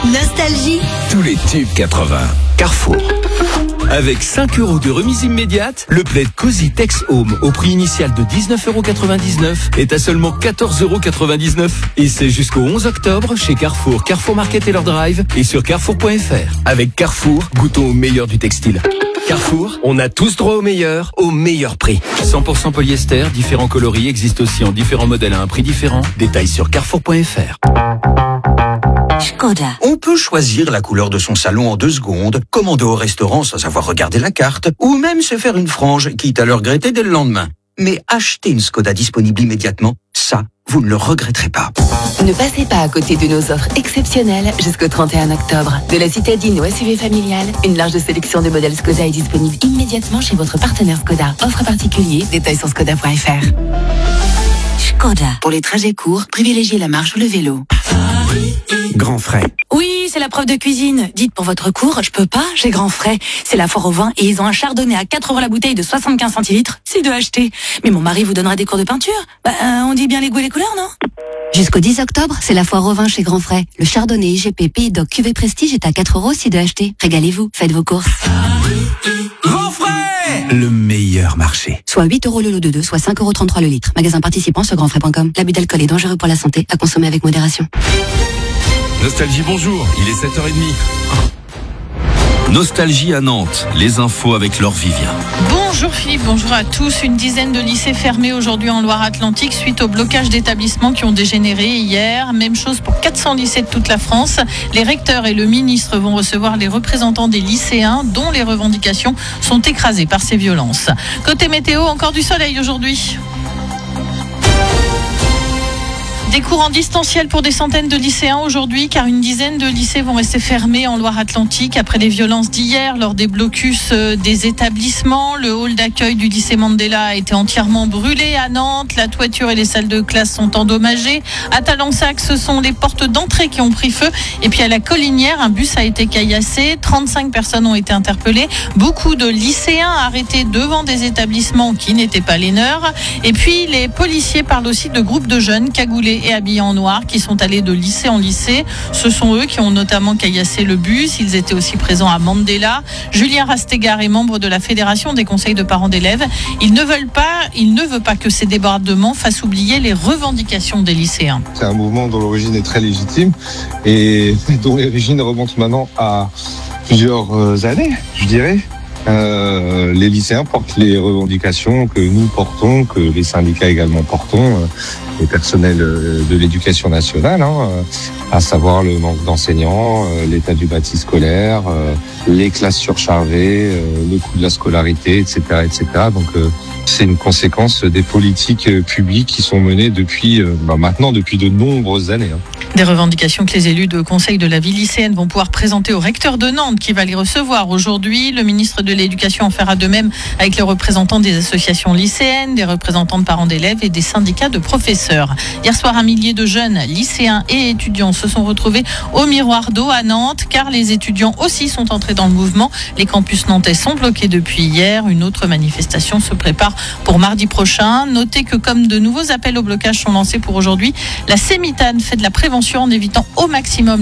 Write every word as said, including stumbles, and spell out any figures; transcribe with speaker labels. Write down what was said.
Speaker 1: Nostalgie.
Speaker 2: Tous les tubes quatre-vingts. Carrefour. Avec cinq euros de remise immédiate, le plaid Cozy Tex Home au prix initial de dix-neuf euros quatre-vingt-dix-neuf est à seulement quatorze euros quatre-vingt-dix-neuf. Et c'est jusqu'au onze octobre chez Carrefour, Carrefour Market Taylor Drive et sur carrefour point f r. Avec Carrefour, goûtons au meilleur du textile. Carrefour, on a tous droit au meilleur, au meilleur prix. cent pour cent polyester, différents coloris existent aussi en différents modèles à un prix différent. Détails sur carrefour point f r.
Speaker 1: Skoda.
Speaker 3: On peut choisir la couleur de son salon en deux secondes, commander au restaurant sans avoir regardé la carte, ou même se faire une frange, quitte à le regretter dès le lendemain. Mais acheter une Skoda disponible immédiatement, ça, vous ne le regretterez pas.
Speaker 4: Ne passez pas à côté de nos offres exceptionnelles jusqu'au trente et un octobre. De la citadine au S U V familial, une large sélection de modèles Skoda est disponible immédiatement chez votre partenaire Skoda. Offre particulier, détails sur skoda point f r.
Speaker 1: Skoda.
Speaker 4: Pour les trajets courts, privilégiez la marche ou le vélo.
Speaker 3: Grand frais.
Speaker 5: Oui, c'est la preuve de cuisine. Dites pour votre cours, je peux pas, j'ai Grand Frais. C'est la foire au vin et ils ont un chardonnay à quatre euros la bouteille de soixante-quinze centilitres. C'est de acheter. Mais mon mari vous donnera des cours de peinture. Bah, euh, on dit bien les goûts et les couleurs, non?
Speaker 6: Jusqu'au dix octobre, c'est la foire au vin chez Grand Frais. Le chardonnay I G P Pays Doc Cuvée Prestige est à quatre euros si de acheter. Régalez-vous, faites vos courses.
Speaker 2: Grand frais, le meilleur marché.
Speaker 6: Soit huit euros le lot de deux, soit cinq euros trente-trois le litre. Magasin participant sur grand frais point com. L'abus d'alcool est dangereux pour la santé, à consommer avec modération.
Speaker 7: Nostalgie, bonjour, il est sept heures trente. Nostalgie à Nantes, les infos avec Laure Vivien.
Speaker 8: Bonjour Philippe, bonjour à tous. Une dizaine de lycées fermés aujourd'hui en Loire-Atlantique suite au blocage d'établissements qui ont dégénéré hier. Même chose pour quatre cents lycées de toute la France. Les recteurs et le ministre vont recevoir les représentants des lycéens dont les revendications sont écrasées par ces violences. Côté météo, encore du soleil aujourd'hui. Des cours en distanciel pour des centaines de lycéens aujourd'hui, car une dizaine de lycées vont rester fermés en Loire-Atlantique après les violences d'hier lors des blocus des établissements. Le hall d'accueil du lycée Mandela a été entièrement brûlé à Nantes. La toiture et les salles de classe sont endommagées. À Talensac, ce sont les portes d'entrée qui ont pris feu. Et puis à la Collinière, un bus a été caillassé. trente-cinq personnes ont été interpellées. Beaucoup de lycéens arrêtés devant des établissements qui n'étaient pas les leurs. Et puis les policiers parlent aussi de groupes de jeunes cagoulés et habillés en noir qui sont allés de lycée en lycée. Ce sont eux qui ont notamment caillassé le bus. Ils étaient aussi présents à Mandela. Julien Rastégar est membre de la Fédération des conseils de parents d'élèves. Ils ne veulent pas, il ne veut pas que ces débordements fassent oublier les revendications des lycéens.
Speaker 9: C'est un mouvement dont l'origine est très légitime et dont l'origine remonte maintenant à plusieurs années, je dirais. Euh, les lycéens portent les revendications que nous portons, que les syndicats également portons, euh, les personnels de l'éducation nationale, hein, euh, à savoir le manque d'enseignants, euh, l'état du bâti scolaire, euh, les classes surchargées, euh, le coût de la scolarité, et cetera, et cetera. Donc euh, c'est une conséquence des politiques publiques qui sont menées depuis euh, bah, maintenant depuis de nombreuses années. Hein.
Speaker 8: Des revendications que les élus de conseil de la vie lycéenne vont pouvoir présenter au recteur de Nantes qui va les recevoir aujourd'hui. Le ministre de l'Éducation en fera de même avec les représentants des associations lycéennes, des représentants de parents d'élèves et des syndicats de professeurs. Hier soir, un millier de jeunes lycéens et étudiants se sont retrouvés au Miroir d'eau à Nantes car les étudiants aussi sont entrés dans le mouvement. Les campus nantais sont bloqués depuis hier. Une autre manifestation se prépare pour mardi prochain. Notez que comme de nouveaux appels au blocage sont lancés pour aujourd'hui, la Sémitane fait de la prévention en évitant au maximum